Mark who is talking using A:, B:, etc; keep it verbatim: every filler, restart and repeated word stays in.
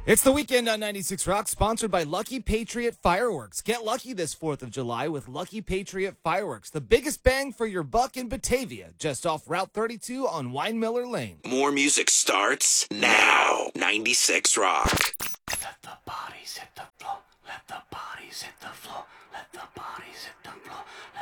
A: It's the weekend on ninety-six Rock, sponsored by Lucky Patriot Fireworks. Get lucky this fourth of July with Lucky Patriot Fireworks, the biggest bang for your buck in Batavia, just off Route thirty-two on Wine-Miller Lane.
B: More music starts now. ninety-six Rock.
C: Let the bodies hit the floor. Let the bodies hit the floor. Let the bodies hit the floor.